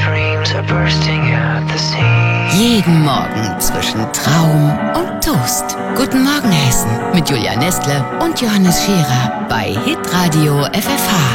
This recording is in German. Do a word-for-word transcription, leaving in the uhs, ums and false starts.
Jeden Morgen zwischen Traum und Toast. Guten Morgen Hessen mit Julia Nestle und Johannes Scherer bei Hitradio F F H.